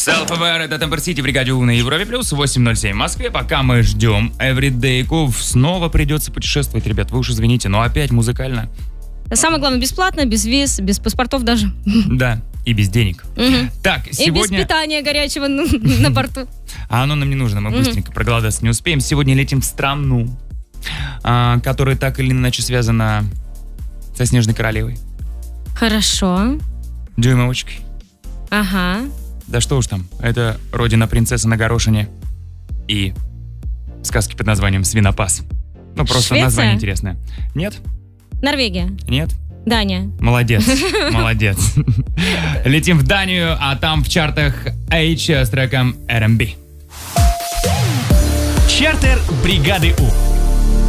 Self-Aware, это Темпер Сити, бригаде У на Европе Плюс, 8.07 в Москве. Пока мы ждем Everyday Ку, снова придется путешествовать, ребят, вы уж извините, но опять музыкально. Самое главное, бесплатно, без виз, без паспортов даже. Да, и без денег. Так, сегодня... И без питания горячего на борту. А оно нам не нужно, мы быстренько проголодаться не успеем. Сегодня летим в страну, которая так или иначе связана со Снежной Королевой. Хорошо. Дюймовочкой. Ага. Да что уж там, это родина принцессы на горошине и сказки под названием «Свинопас». Ну, просто Швеция? название интересное. Нет? Норвегия. Нет? Дания. Молодец, молодец. Летим в Данию, а там в чартах H с треком R&B. Чартер бригады У.